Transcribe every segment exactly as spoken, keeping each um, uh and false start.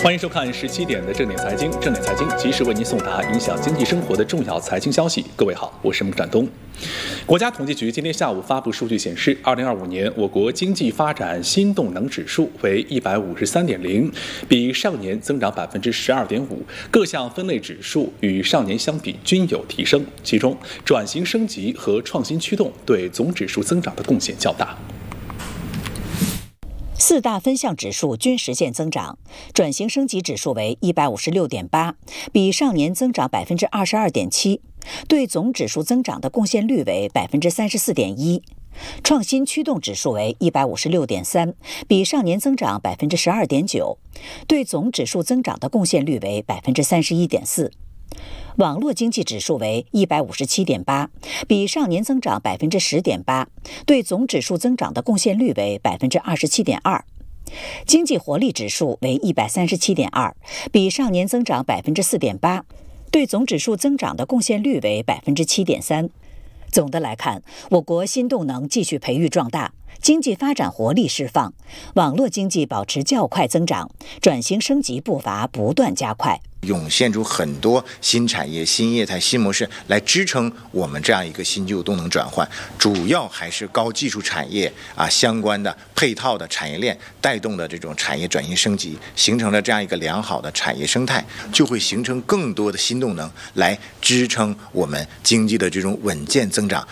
欢迎收看十七点的正点财经，正点财经及时为您送达影响经济生活的重要财经消息。各位好，我是孟展东。国家统计局今天下午发布数据显示，二零二五年我国经济发展新动能指数为一百五十三点零，比上年增长百分之十二点五，各项分类指数与上年相比均有提升，其中转型升级和创新驱动对总指数增长的贡献较大。 四大分项指数均实现增长，转型升级指数为一百五十六点八，比上年增长百分之二十二点七，对总指数增长的贡献率为百分之三十四点一。创新驱动指数为一百五十六点三，比上年增长百分之十二点九，对总指数增长的贡献率为百分之三十一点四。网络经济指数为一百五十七点八，比上年增长百分之十点八，对总指数增长的贡献率为百分之二十七点二。经济活力指数为一百三十七点二，比上年增长百分之四点八，对总指数增长的贡献率为百分之七点三。总的来看，我国新动能继续培育壮大，经济发展活力释放，网络经济保持较快增长，转型升级步伐不断加快。 涌现出很多新产业、新业态、新模式来支撑我们这样一个新旧动能转换，主要还是高技术产业啊相关的配套的产业链带动的这种产业转型升级，形成了这样一个良好的产业生态，就会形成更多的新动能来支撑我们经济的这种稳健增长。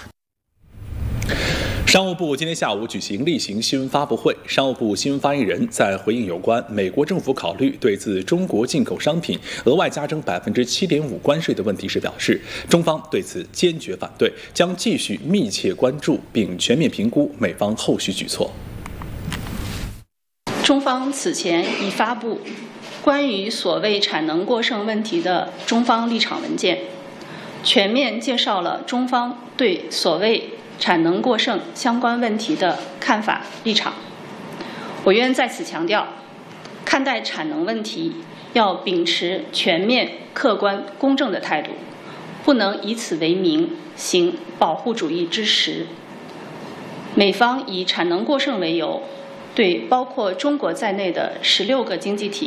商务部今天下午举行例行新闻发布会，商务部新闻发言人在回应有关美国政府考虑对自中国进口商品额外加征百分之七点五关税的问题时表示，中方对此坚决反对，将继续密切关注并全面评估美方后续举措。 中方此前已发布关于所谓产能过剩问题的中方立场文件，全面介绍了中方对所谓产能过剩相关问题的看法立场。我愿在此强调，看待产能问题要秉持全面、客观、公正的态度，不能以此为名行保护主义之实。美方以产能过剩为由，对包括中国在内的十六个经济体